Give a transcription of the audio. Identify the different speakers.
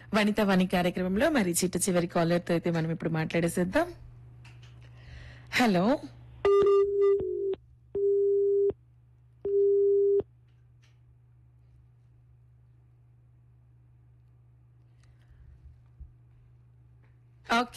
Speaker 1: వనిత వాణి కార్యక్రమంలో మరి చిట్ట చివరి కాలర్ తో అయితే మనం ఇప్పుడు మాట్లాడేసేద్దాం. Hello, okay.